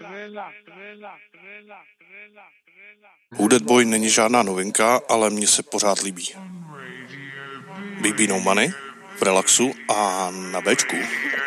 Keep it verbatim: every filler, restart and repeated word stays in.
Who Dat Boy není žádná novinka, ale mně se pořád líbí. Baby No Money v relaxu a na Bčku.